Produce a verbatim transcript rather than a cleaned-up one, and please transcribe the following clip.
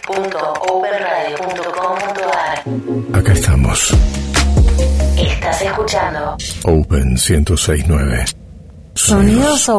punto open radio punto com punto a r. Acá estamos. Estás escuchando Open ciento seis punto nueve. Sonidos